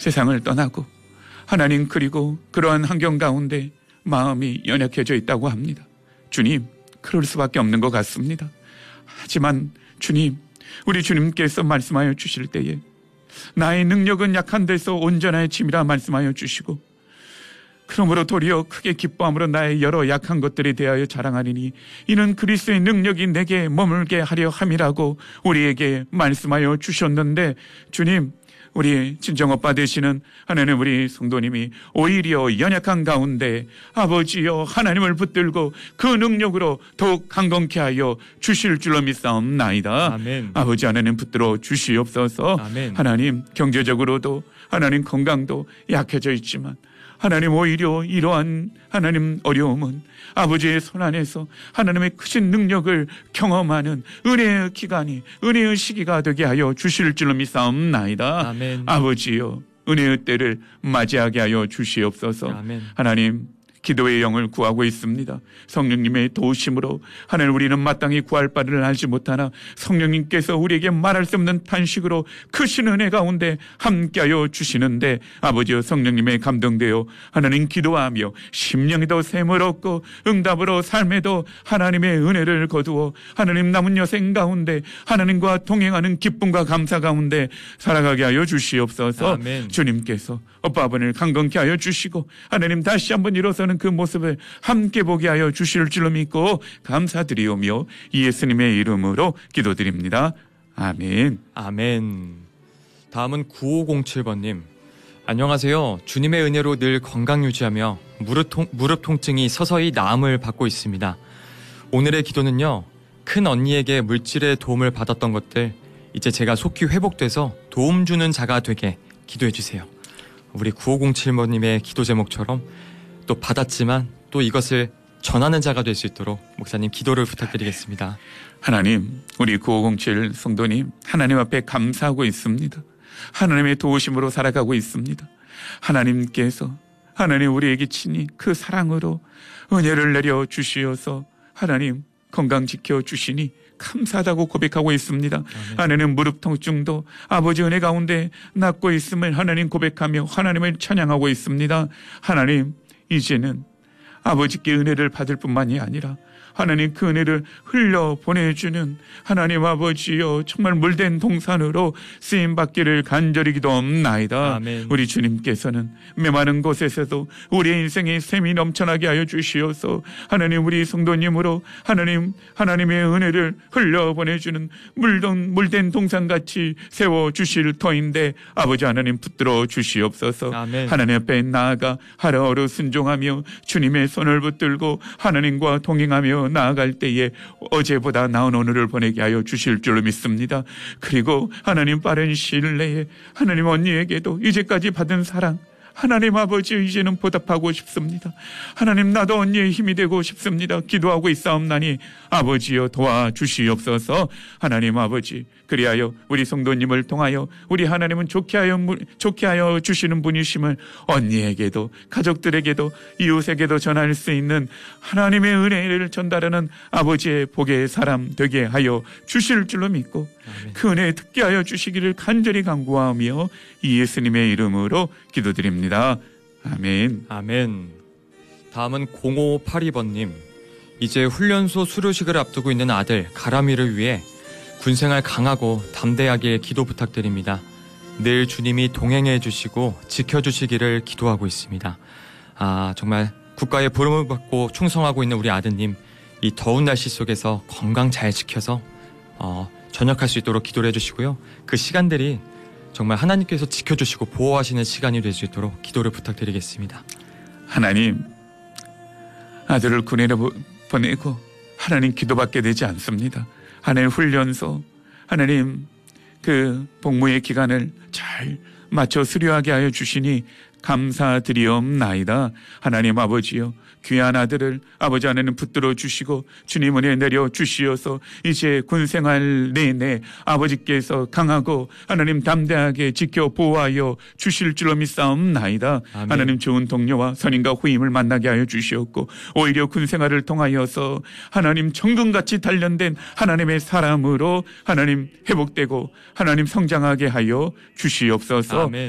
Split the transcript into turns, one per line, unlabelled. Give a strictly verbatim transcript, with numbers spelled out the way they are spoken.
세상을 떠나고 하나님 그리고 그러한 환경 가운데 마음이 연약해져 있다고 합니다. 주님, 그럴 수밖에 없는 것 같습니다. 하지만 주님, 우리 주님께서 말씀하여 주실 때에 나의 능력은 약한 데서 온전한 힘이라 말씀하여 주시고 그러므로 도리어 크게 기뻐함으로 나의 여러 약한 것들에 대하여 자랑하리니 이는 그리스도의 능력이 내게 머물게 하려 함이라고 우리에게 말씀하여 주셨는데 주님, 우리 친정오빠 되시는 하나님 우리 성도님이 오히려 연약한 가운데 아버지여 하나님을 붙들고 그 능력으로 더욱 강건케 하여 주실 줄로 믿사옵나이다.
아멘.
아버지 하나님 붙들어 주시옵소서.
아멘.
하나님 경제적으로도 하나님 건강도 약해져 있지만 하나님 오히려 이러한 하나님 어려움은 아버지의 손 안에서 하나님의 크신 능력을 경험하는 은혜의 기간이 은혜의 시기가 되게 하여 주실 줄로 믿사옵나이다.
아멘.
아버지여 은혜의 때를 맞이하게 하여 주시옵소서.
아멘.
하나님 기도의 영을 구하고 있습니다. 성령님의 도우심으로 하나님 우리는 마땅히 구할 바를 알지 못하나 성령님께서 우리에게 말할 수 없는 탄식으로 크신 은혜 가운데 함께하여 주시는데 아버지여 성령님의 감동되어 하나님 기도하며 심령에도 샘을 얻고 응답으로 삶에도 하나님의 은혜를 거두어 하나님 남은 여생 가운데 하나님과 동행하는 기쁨과 감사 가운데 살아가게 하여 주시옵소서.
아멘.
주님께서 오빠 아버지를 강건케 하여 주시고 하나님 다시 한번 일어서는 그 모습을 함께 보게 하여 주실 줄로 믿고 감사드리오며 예수님의 이름으로 기도드립니다. 아멘.
아멘. 다음은 구오공칠 번님. 안녕하세요. 주님의 은혜로 늘 건강 유지하며 무릎, 통, 무릎 통증이 서서히 나음을 받고 있습니다. 오늘의 기도는요. 큰 언니에게 물질의 도움을 받았던 것들 이제 제가 속히 회복돼서 도움 주는 자가 되게 기도해 주세요. 우리 구오공칠 번님의 기도 제목처럼 또 받았지만 또 이것을 전하는 자가 될 수 있도록 목사님 기도를 부탁드리겠습니다.
하나님, 우리 구오공칠 성도님 하나님 앞에 감사하고 있습니다. 하나님의 도우심으로 살아가고 있습니다. 하나님께서 하나님 우리에게 친히 그 사랑으로 은혜를 내려 주시어서 하나님 건강 지켜주시니 감사하다고 고백하고 있습니다. 아멘. 하나님 무릎 통증도 아버지 은혜 가운데 낫고 있음을 하나님 고백하며 하나님을 찬양하고 있습니다. 하나님 이제는 아버지께 은혜를 받을 뿐만이 아니라 하나님 그 은혜를 흘려 보내주는 하나님 아버지여 정말 물된 동산으로 쓰임받기를 간절히 기도옵나이다.
아멘.
우리 주님께서는 메마른 곳에서도 우리의 인생에 샘이 넘쳐나게 하여 주시어서 하나님 우리 성도님으로 하나님 하나님의 은혜를 흘려 보내주는 물던 물된 동산같이 세워주실 터인데 아버지 하나님 붙들어 주시옵소서.
아멘.
하나님 앞에 나아가 하루하루 순종하며 주님의 손을 붙들고 하나님과 동행하며 나아갈 때에 어제보다 나은 오늘을 보내게 하여 주실 줄로 믿습니다. 그리고 하나님 빠른 시일 내에 하나님 언니에게도 이제까지 받은 사랑 하나님 아버지 이제는 보답하고 싶습니다. 하나님 나도 언니의 힘이 되고 싶습니다. 기도하고 있사옵나니 아버지여 도와주시옵소서. 하나님 아버지 그리하여 우리 성도님을 통하여 우리 하나님은 좋게 하여 좋게 하여 주시는 분이심을 언니에게도 가족들에게도 이웃에게도 전할 수 있는 하나님의 은혜를 전달하는 아버지의 복의 사람 되게 하여 주실 줄로 믿고 아멘. 그 은혜 듣게 하여 주시기를 간절히 간구하며 예수님의 이름으로 기도드립니다. 아멘.
아멘. 다음은 공오팔이 번님. 이제 훈련소 수료식을 앞두고 있는 아들 가람이를 위해 군생활 강하고 담대하게 기도 부탁드립니다. 늘 주님이 동행해 주시고 지켜주시기를 기도하고 있습니다. 아 정말 국가의 부름을 받고 충성하고 있는 우리 아드님 이 더운 날씨 속에서 건강 잘 지켜서 어, 전역할 수 있도록 기도를 해주시고요. 그 시간들이 정말 하나님께서 지켜주시고 보호하시는 시간이 될 수 있도록 기도를 부탁드리겠습니다.
하나님 아들을 군에 보내고 하나님 기도받게 되지 않습니다. 하나님 훈련소 하나님 그 복무의 기간을 잘 맞춰 수료하게 하여 주시니 감사드리옵나이다. 하나님 아버지여 귀한 아들을 아버지 하나님 붙들어 주시고 주님 은혜 내려 주시어서 이제 군생활 내내 아버지께서 강하고 하나님 담대하게 지켜 보호하여 주실 줄로 믿사옵나이다. 아멘. 하나님 좋은 동료와 선인과 후임을 만나게 하여 주시었고 오히려 군생활을 통하여서 하나님 정금같이 단련된 하나님의 사람으로 하나님 회복되고 하나님 성장하게 하여 주시옵소서.
아멘.